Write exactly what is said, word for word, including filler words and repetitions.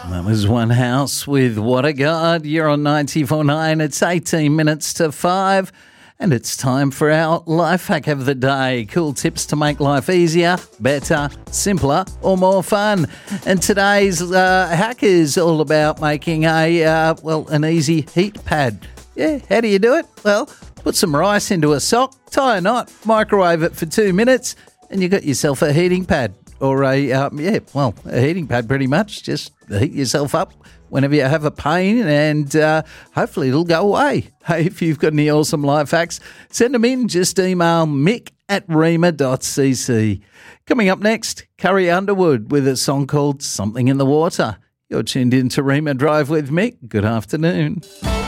That was One House with What a God. You're on ninety-four point nine. It's eighteen minutes to five. And it's time for our life hack of the day. Cool tips to make life easier, better, simpler, or more fun. And today's uh, hack is all about making a, uh, well, an easy heat pad. Yeah, how do you do it? Well, put some rice into a sock, tie a knot, microwave it for two minutes, and you got yourself a heating pad. Or a, um, yeah, well, a heating pad pretty much. Just heat yourself up whenever you have a pain and uh, hopefully it'll go away. Hey, if you've got any awesome life hacks, send them in. Just email mick at rema dot c c. Coming up next, Curry Underwood with a song called Something in the Water. You're tuned in to Rema Drive with Mick. Good afternoon.